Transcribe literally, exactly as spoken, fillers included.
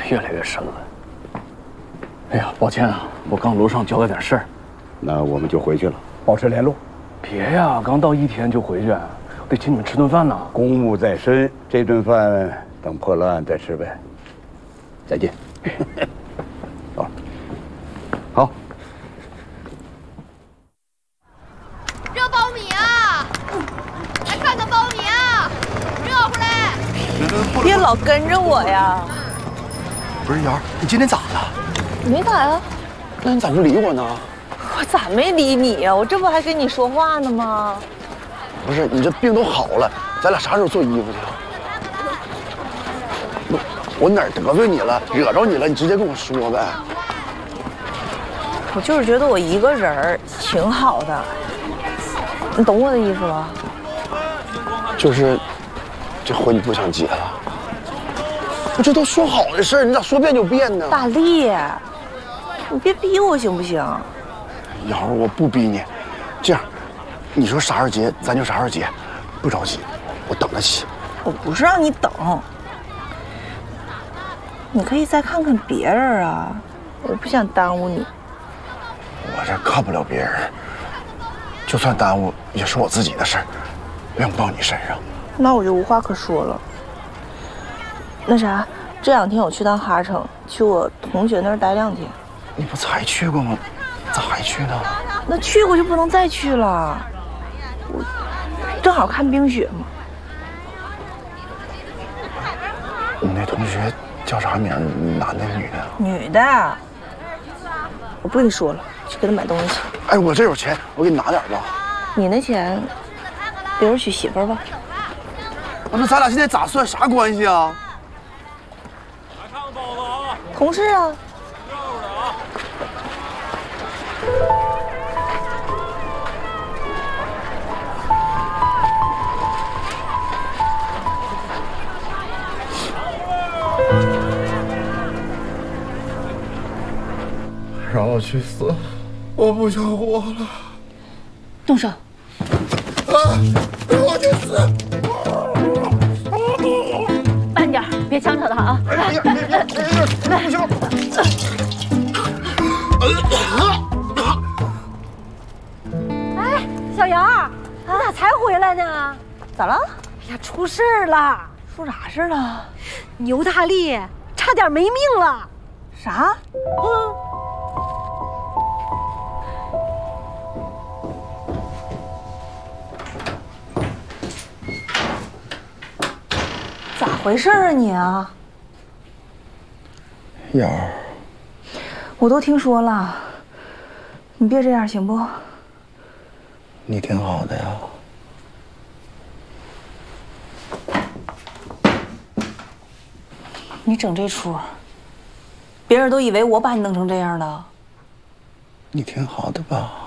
越来越深了。哎呀，抱歉啊，我刚楼上交代点事儿。 那我们就回去了， 保持联络。 别呀，刚到一天就回去，得请你们吃顿饭呢。 公务在身，这顿饭等破了案再吃呗。再见。好，好。 热苞米啊！来看看苞米啊，热乎嘞！ 别老跟着我呀！ 不是瑶，你今天咋了？ 没咋呀。 那你咋不理我呢？ 我咋没理你呀？我这不还跟你说话呢吗？ 不是，你这病都好了，咱俩啥时候做衣服去？我我哪儿得罪你了，惹着你了？你直接跟我说呗。 我就是觉得我一个人儿挺好的，你懂我的意思吧？ 就是，这婚你不想结了？不，这都说好的事儿，你咋说变就变呢？ 大力，你别逼我行不行？ 瑶儿，我不逼你，这样，你说啥时候结，咱就啥时候结，不着急，我等得起。 我不是让你等，你可以再看看别人啊，我不想耽误你。 我这看不了别人，就算耽误，也是我自己的事儿，用不到你身上。 那我就无话可说了。那啥，这两天我去趟哈城，去我同学那儿待两天。 你不才去过吗？咋还去呢？ 那去过就不能再去了。我正好看冰雪嘛。 你那同学叫啥名？男的女的？ 女的。我不跟你说了，去给他买东西。 哎，我这有钱，我给你拿点吧。 你那钱，别人娶媳妇儿吧。 我说咱俩现在咋算？啥关系啊？ 来看看包子啊！ 同事啊。 让我去死！我不想活了！ 动手！ 啊！让我去死！ 慢点，别呛着他啊！ 哎呀，别别别！不行！ 哎，小杨，你咋才回来呢？ 咋了？ 哎呀，出事儿了！ 出啥事了？ 牛大力差点没命了！ 啥？ 嗯。 咋回事啊你啊？ 瑶儿， 我都听说了，你别这样行不？ 你挺好的呀。 你整这出，别人都以为我把你弄成这样了。 你挺好的吧？